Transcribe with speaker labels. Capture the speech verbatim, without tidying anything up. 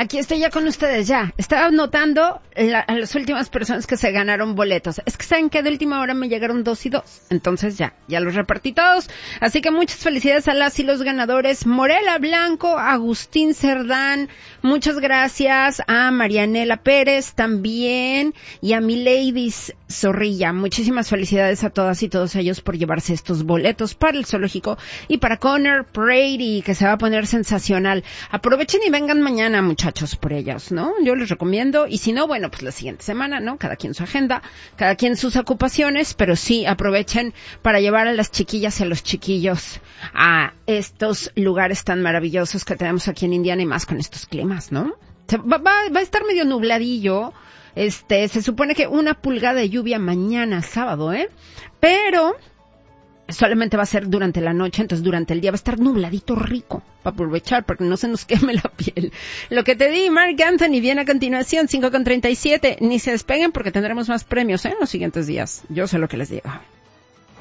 Speaker 1: aquí estoy ya con ustedes, ya. Estaba anotando la, a las últimas personas que se ganaron boletos. Es que saben que de última hora me llegaron dos y dos. Entonces ya, ya los repartí todos. Así que muchas felicidades a las y los ganadores. Morela Blanco, Agustín Cerdán, muchas gracias a Marianela Pérez también y a Mileidis Zorrilla. Muchísimas felicidades a todas y todos ellos por llevarse estos boletos para el zoológico y para Connor Brady, que se va a poner sensacional. Aprovechen y vengan mañana, muchachos, por ellos, ¿no? Yo les recomiendo, y si no, bueno, pues la siguiente semana, ¿no? Cada quien su agenda, cada quien sus ocupaciones, pero sí, aprovechen para llevar a las chiquillas y a los chiquillos a estos lugares tan maravillosos que tenemos aquí en Indiana y más con estos climas, ¿no? Va, va, va a estar medio nubladillo, este, se supone que una pulgada de lluvia mañana, sábado, ¿eh? Pero solamente va a ser durante la noche, entonces durante el día va a estar nubladito rico, para aprovechar, para que no se nos queme la piel. Lo que te di, Mark Anthony, viene a continuación, cinco con treinta y siete. Ni se despeguen porque tendremos más premios, ¿eh? En los siguientes días. Yo sé lo que les digo.